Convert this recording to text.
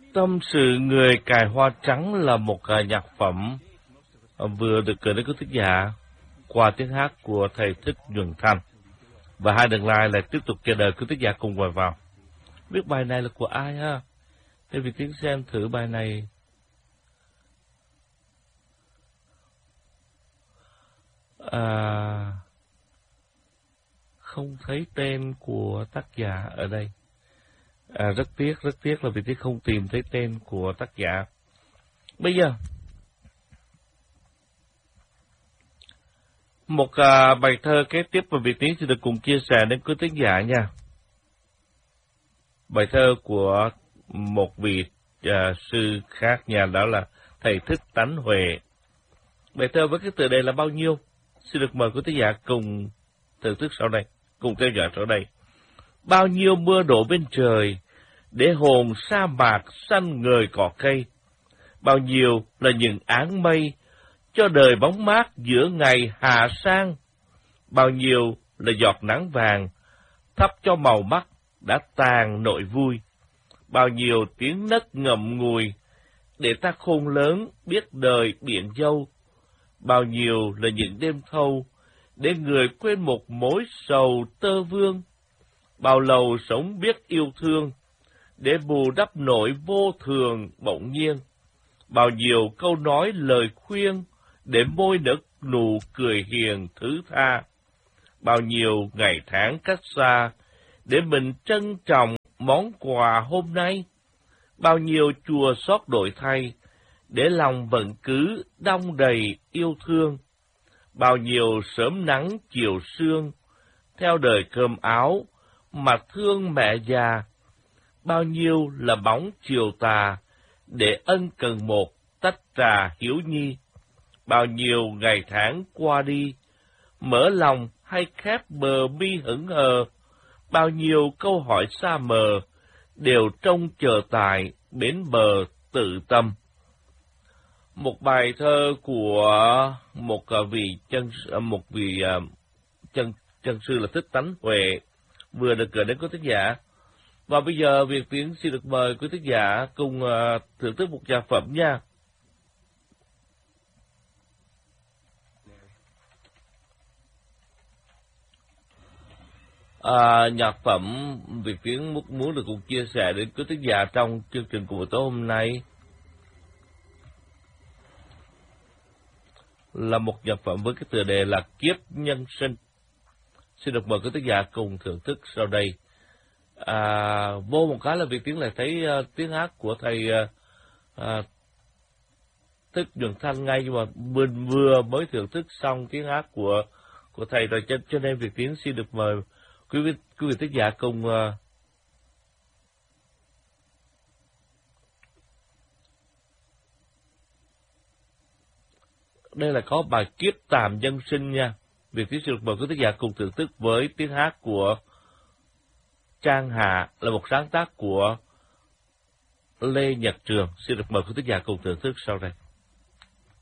Tâm sự người cài hoa trắng là một nhạc phẩm vừa được gửi đến quý thính giả qua tiếng hát của thầy Thích Nhuần Thanh. Và hai đường lai lại tiếp tục chờ đợi quý thính giả cùng ngồi vào. Biết bài này là của ai ha? Để vì tiếng xem thử bài này. Không thấy tên của tác giả ở đây. Rất tiếc là vì tiếng không tìm thấy tên của tác giả. Bây giờ, một bài thơ kế tiếp mà Việt Tiến sẽ được cùng chia sẻ đến quý thính giả nha. Bài thơ của một vị sư khác nha, đó là thầy Thích Tánh Huệ. Bài thơ với cái tựa đề là bao nhiêu? Xin được mời quý thính giả cùng thưởng thức sau đây, cùng theo dõi sau đây. Bao nhiêu mưa đổ bên trời, để hồn sa mạc xanh ngời cỏ cây. Bao nhiêu là những áng mây, cho đời bóng mát giữa ngày hạ sang. Bao nhiêu là giọt nắng vàng, thắp cho màu mắt đã tàn nỗi vui. Bao nhiêu tiếng nấc ngậm ngùi, để ta khôn lớn biết đời biển dâu. Bao nhiêu là những đêm thâu, để người quên một mối sầu tơ vương. Bao lâu sống biết yêu thương, để bù đắp nỗi vô thường bỗng nhiên. Bao nhiêu câu nói lời khuyên, để môi nở nụ cười hiền thứ tha. Bao nhiêu ngày tháng cách xa, để mình trân trọng món quà hôm nay. Bao nhiêu chùa xót đổi thay, để lòng vẫn cứ đong đầy yêu thương. Bao nhiêu sớm nắng chiều sương, theo đời cơm áo, mà thương mẹ già. Bao nhiêu là bóng chiều tà, để ân cần một tách trà hiếu nhi. Bao nhiêu ngày tháng qua đi, mở lòng hay khép bờ mi hững hờ. Bao nhiêu câu hỏi xa mờ, đều trông chờ tại bến bờ tự tâm. Một bài thơ của một vị chân sư là Thích Tánh Huệ vừa được gửi đến quý thính giả. Và bây giờ Việt Tiến xin được mời quý thính giả cùng thưởng thức một nhạc phẩm nha. Nhạc phẩm Việt Tiến muốn được cùng chia sẻ đến quý thính giả trong chương trình của buổi tối hôm nay là một nhạc phẩm với cái tựa đề là Kiếp Nhân Sinh. Xin được mời quý thính giả cùng thưởng thức sau đây. Vô một cái là Việt Tiến lại thấy tiếng hát của thầy Thích Nhuần Thanh ngay, nhưng mà mình vừa mới thưởng thức xong tiếng hát của thầy rồi, cho nên Việt Tiến xin được mời quý vị thính giả cùng đây là có bài Kiếp Tàm Nhân Sinh nha. Việt Tiến xin được mời quý thính giả cùng thưởng thức với tiếng hát của Trang Hạ, là một sáng tác của Lê Nhật Trường. Xin được mời quý thính giả cùng thưởng thức sau đây.